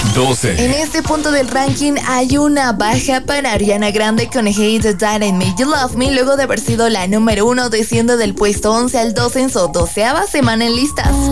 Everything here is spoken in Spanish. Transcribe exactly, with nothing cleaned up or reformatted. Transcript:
doce. En este punto del ranking hay una baja para Ariana Grande con Hate That I Made You Love Me, luego de haber sido la número uno, desciende del puesto once al doce en su doceava semana en listas.